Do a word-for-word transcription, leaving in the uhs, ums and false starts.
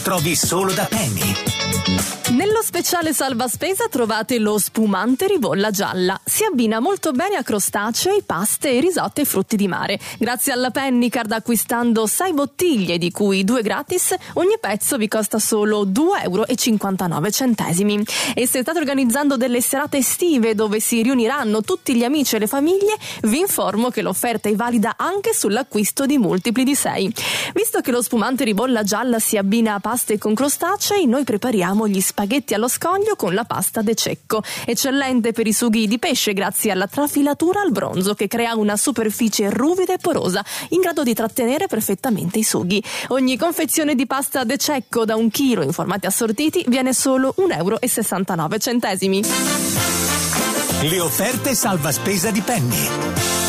trovi solo da Penny. Nello speciale salva spesa trovate lo spumante ribolla gialla. Si abbina molto bene a crostacei, paste, risotti e frutti di mare. Grazie alla Pennycard, acquistando sei bottiglie, di cui due gratis, ogni pezzo vi costa solo due euro e cinquantanove centesimi. E se state organizzando delle serate estive dove si riuniranno tutti gli amici e le famiglie, vi informo che l'offerta è valida anche sull'acquisto di multipli di sei. Visto che lo spumante ribolla gialla si abbina a paste con crostacei, noi prepariamo gli spaghetti allo scoglio con la pasta de cecco, eccellente per i sughi di pesce grazie alla trafilatura al bronzo che crea una superficie ruvida e porosa in grado di trattenere perfettamente i sughi. Ogni confezione di pasta de cecco da un chilo in formati assortiti viene solo un euro e sessantanove centesimi. Le offerte salva spesa di Penny.